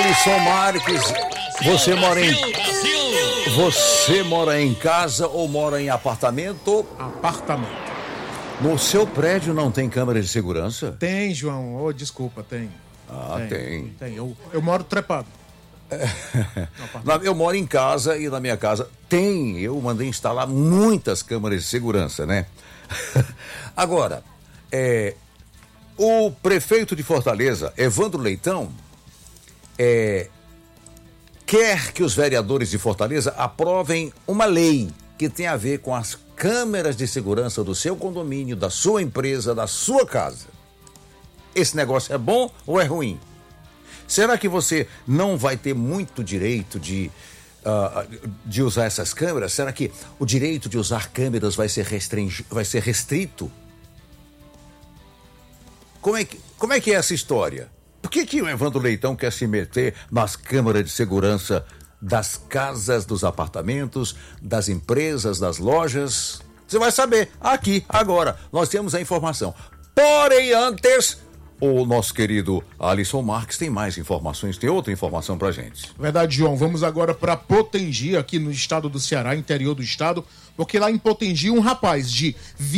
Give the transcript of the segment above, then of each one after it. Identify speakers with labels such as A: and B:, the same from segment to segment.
A: Alisson Marques, você mora em casa ou mora em apartamento?
B: Apartamento.
A: No seu prédio não tem câmera de segurança?
B: Tem, João. Oh, desculpa, tem.
A: Tem.
B: Tem. Eu moro trepado.
A: Eu moro em casa e na minha casa tem. Eu mandei instalar muitas câmeras de segurança, né? Agora, o prefeito de Fortaleza, Evandro Leitão, quer que os vereadores de Fortaleza aprovem uma lei que tem a ver com as câmeras de segurança do seu condomínio, da sua empresa, da sua casa. Esse negócio é bom ou é ruim? Será que você não vai ter muito direito de usar essas câmeras? Será que o direito de usar câmeras vai ser restrito? Como é que é essa história? Por que o Evandro Leitão quer se meter nas câmeras de segurança das casas, dos apartamentos, das empresas, das lojas? Você vai saber aqui, agora. Nós temos a informação. Porém, antes, o nosso querido Alisson Marques tem mais informações, tem outra informação pra gente.
B: Verdade, João. Vamos agora para Potengi, aqui no estado do Ceará, interior do estado, porque lá em Potengi um rapaz de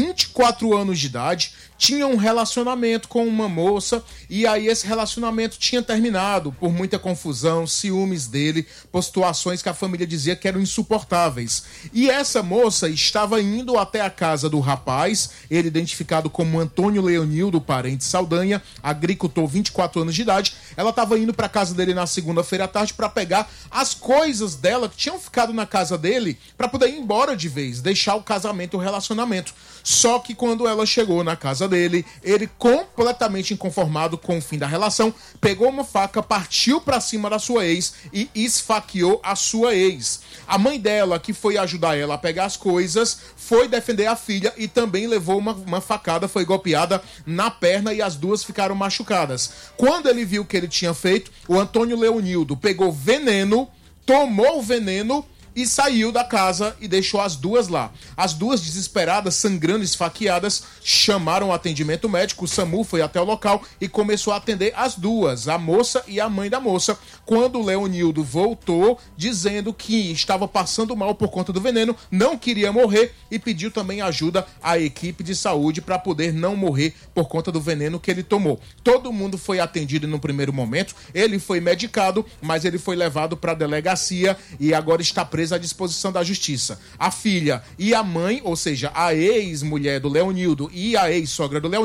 B: 24 anos de idade tinha um relacionamento com uma moça e aí esse relacionamento tinha terminado por muita confusão, ciúmes dele, por situações que a família dizia que eram insuportáveis. E essa moça estava indo até a casa do rapaz, ele identificado como Antônio Leonildo, parente Saldanha, agricultor, 24 anos de idade. Ela estava indo para casa dele na segunda-feira à tarde para pegar as coisas dela que tinham ficado na casa dele para poder ir embora de vez, deixar o casamento, o relacionamento. Só que quando ela chegou na casa dele, ele, completamente inconformado com o fim da relação, pegou uma faca, partiu pra cima da sua ex e esfaqueou a sua ex. A mãe dela, que foi ajudar ela a pegar as coisas, foi defender a filha e também levou uma facada, foi golpeada na perna e as duas ficaram machucadas. Quando ele viu o que ele tinha feito, o Antônio Leonildo pegou veneno, tomou o veneno e saiu da casa e deixou as duas lá. As duas, desesperadas, sangrando, esfaqueadas, chamaram o atendimento médico. O SAMU foi até o local e começou a atender as duas, a moça e a mãe da moça. Quando o Leonildo voltou, dizendo que estava passando mal por conta do veneno, não queria morrer e pediu também ajuda à equipe de saúde para poder não morrer por conta do veneno que ele tomou. Todo mundo foi atendido no primeiro momento, ele foi medicado, mas ele foi levado para a delegacia e agora está preso à disposição da justiça. A filha e a mãe, ou seja, a ex-mulher do Leonildo e a ex-sogra do Leonildo,